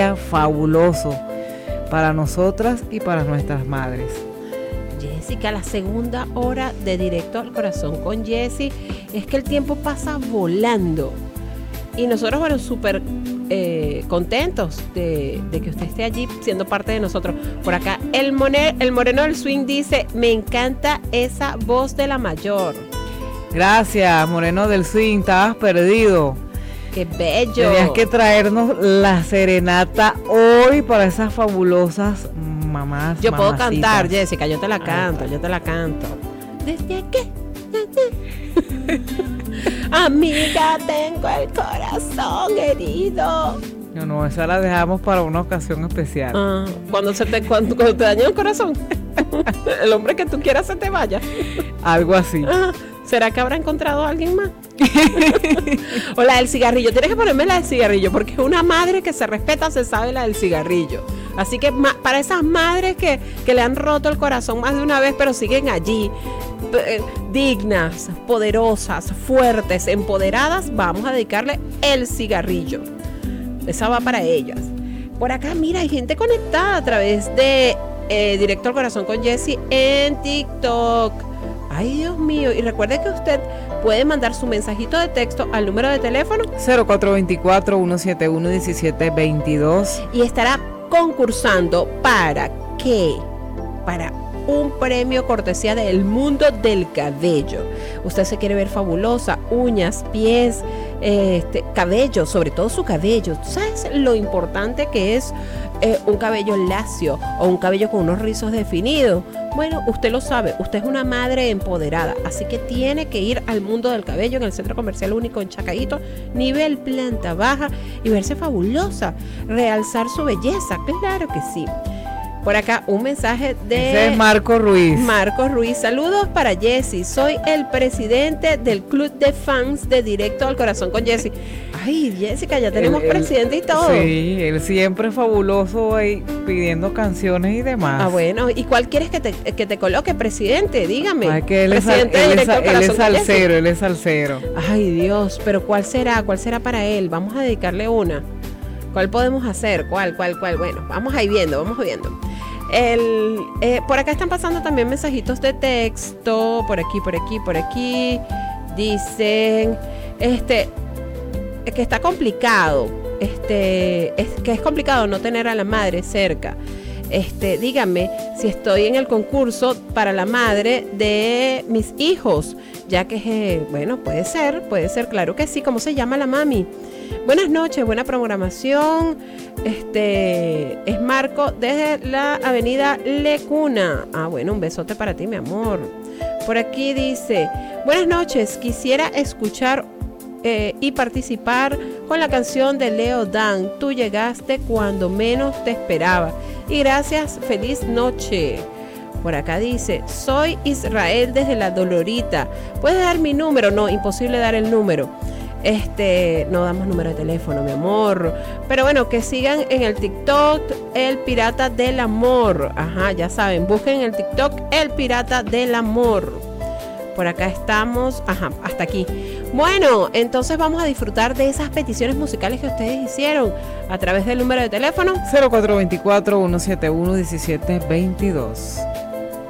fabuloso para nosotras y para nuestras madres. Jessica, la segunda hora de Directo al Corazón con Jessy, es que el tiempo pasa volando y nosotros, bueno, súper contentos de que usted esté allí siendo parte de nosotros. Por acá, el moreno del swing dice: me encanta esa voz de la mayor. Gracias, moreno del swing, estabas perdido. ¡Qué bello! Tenías que traernos la serenata hoy para esas fabulosas mamás. Yo puedo mamacitas. cantar, Jessica, yo te la canto. Desde que amiga, tengo el corazón herido. No, esa la dejamos para una ocasión especial. Cuando te daña el corazón, el hombre que tú quieras se te vaya. Algo así. ¿Será que habrá encontrado a alguien más? O la del cigarrillo. Tienes que ponerme la del cigarrillo, porque una madre que se respeta se sabe la del cigarrillo. Así que para esas madres que le han roto el corazón más de una vez, pero siguen allí, dignas, poderosas, fuertes, empoderadas, vamos a dedicarle el cigarrillo. Esa va para ellas. Por acá, mira, hay gente conectada a través de Directo al Corazón con Jessy en TikTok. Ay, Dios mío. Y recuerde que usted puede mandar su mensajito de texto al número de teléfono 0424-171-1722 y estará concursando para ¿qué? Para un premio cortesía del Mundo del Cabello. Usted se quiere ver fabulosa, uñas, pies, cabello, sobre todo su cabello. ¿Tú sabes lo importante que es un cabello lacio o un cabello con unos rizos definidos? Bueno, usted lo sabe, usted es una madre empoderada, así que tiene que ir al Mundo del Cabello en el Centro Comercial Único en Chacaíto, nivel planta baja, y verse fabulosa, realzar su belleza, claro que sí. Por acá un mensaje de... Ese es Marco Ruiz. Marco Ruiz, saludos para Jessy, soy el presidente del club de fans de Directo al Corazón con Jessy. Ay, Jessica, ya tenemos presidente y todo. Sí, él siempre fabuloso ahí pidiendo canciones y demás. Bueno, ¿y cuál quieres que te coloque, presidente? Dígame. Ay, que él es salsero. Ay, Dios, pero ¿cuál será? ¿Cuál será para él? Vamos a dedicarle una. ¿Cuál podemos hacer? ¿Cuál? Bueno, vamos ahí viendo. Por acá están pasando también mensajitos de texto. Por aquí. Dicen, que está complicado. Que es complicado no tener a la madre cerca. Díganme si estoy en el concurso para la madre de mis hijos, ya que, bueno, puede ser, claro que sí. ¿Cómo se llama la mami? Buenas noches, buena programación. Es Marco desde la avenida Lecuna. Bueno, un besote para ti, mi amor. Por aquí dice, buenas noches, quisiera escuchar y participar con la canción de Leo Dan, Tú llegaste cuando menos te esperaba. Y gracias, feliz noche. Por acá dice, soy Israel desde La Dolorita. ¿Puedes dar mi número? No, imposible dar el número. No damos número de teléfono, mi amor. Pero bueno, que sigan en el TikTok El Pirata del Amor. Ajá, ya saben, busquen en el TikTok El Pirata del Amor. Por acá estamos, hasta aquí. Bueno, entonces vamos a disfrutar de esas peticiones musicales que ustedes hicieron a través del número de teléfono 0424-171-1722.